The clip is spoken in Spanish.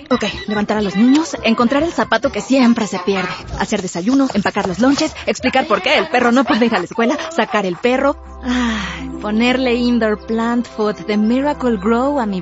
Ok, levantar a los niños, encontrar el zapato que siempre se pierde, hacer desayuno, empacar los lonches, explicar por qué el perro no puede ir a la escuela, sacar el perro, ponerle indoor plant food de Miracle Grow a mi